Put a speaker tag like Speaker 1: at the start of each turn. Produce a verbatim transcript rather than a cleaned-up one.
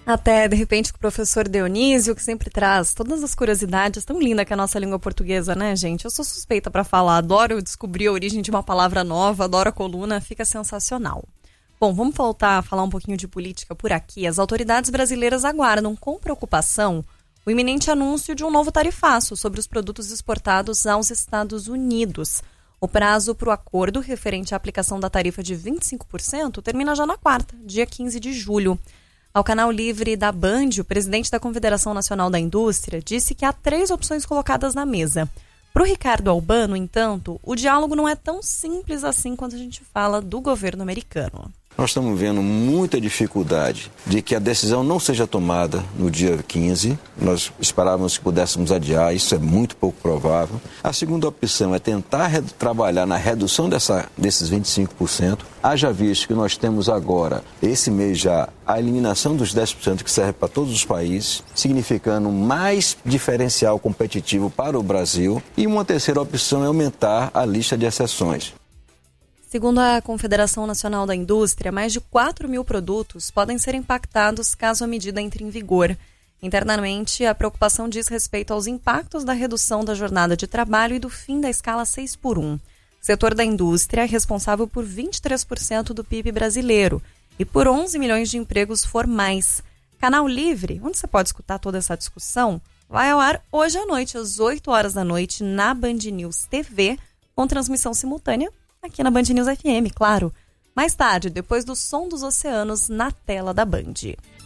Speaker 1: Até, de repente, com o professor Dionísio, que sempre traz todas as curiosidades. Tão linda que é a nossa língua portuguesa, né, gente? Eu sou suspeita para falar, adoro descobrir a origem de uma palavra nova, adoro a coluna, fica sensacional. Bom, vamos voltar a falar um pouquinho de política por aqui. As autoridades brasileiras aguardam com preocupação o iminente anúncio de um novo tarifaço sobre os produtos exportados aos Estados Unidos. O prazo para o acordo referente à aplicação da tarifa de vinte e cinco por cento termina já na quarta, dia quinze de julho. Ao canal Livre da Band, o presidente da Confederação Nacional da Indústria disse que há três opções colocadas na mesa. Para o Ricardo Albano, entanto, o diálogo não é tão simples assim quando a gente fala do governo americano.
Speaker 2: Nós estamos vendo muita dificuldade de que a decisão não seja tomada no dia quinze. Nós esperávamos que pudéssemos adiar, isso é muito pouco provável. A segunda opção é tentar trabalhar na redução dessa, desses vinte e cinco por cento. Haja visto que nós temos agora, esse mês já, a eliminação dos dez por cento que serve para todos os países, significando mais diferencial competitivo para o Brasil. E uma terceira opção é aumentar a lista de exceções.
Speaker 1: Segundo a Confederação Nacional da Indústria, mais de quatro mil produtos podem ser impactados caso a medida entre em vigor. Internamente, a preocupação diz respeito aos impactos da redução da jornada de trabalho e do fim da escala seis por um. O setor da indústria é responsável por vinte e três por cento do P I B brasileiro e por onze milhões de empregos formais. Canal Livre, onde você pode escutar toda essa discussão, vai ao ar hoje à noite, às oito horas da noite, na Band News T V, com transmissão simultânea aqui na Band News F M, claro. Mais tarde, depois do Som dos Oceanos, na tela da Band.